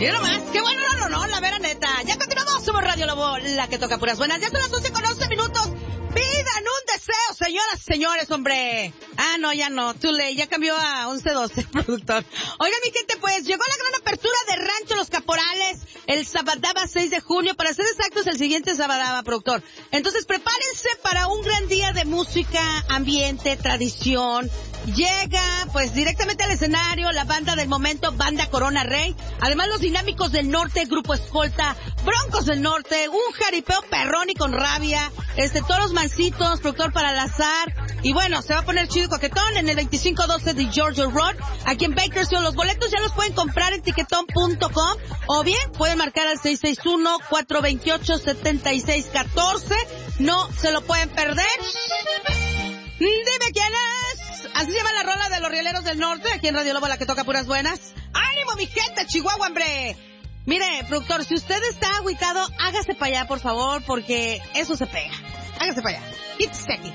Mira nomás, qué bueno, no, la vera neta. Ya continuamos, somos Radio Lobo, la que toca puras buenas. Ya son las 11:11. Pidan un deseo, señoras y señores, hombre. Ah, no, ya no, too late, ya cambió a 11:12, productor. Oigan, mi gente, pues, llegó la gran apertura de Rancho Los Caporales el Sabadaba 6 de junio, para ser exactos, el siguiente Sabadaba, productor. Entonces, prepárense para un gran día de música, ambiente, tradición. Llega, pues, directamente al escenario la banda del momento, Banda Corona Rey. Además, los Dinámicos del Norte, Grupo Escolta, Broncos del Norte, un jaripeo perrón y con rabia, Toros Mancitos, productor para el azar. Y bueno, se va a poner chido y coquetón en el 2512 de Georgia Road, aquí en Bakersfield. Los boletos ya los pueden comprar en tiquetón.com o bien pueden marcar al 661-428-7614. No se lo pueden perder. Dime quién es. Así se llama la rola de los Rieleros del Norte, aquí en Radio Lobo, la que toca puras buenas. ¡Ánimo, mi gente, Chihuahua, hombre! Mire, productor, si usted está agüitado, hágase para allá, por favor, porque eso se pega. Hágase para allá. Quítese aquí.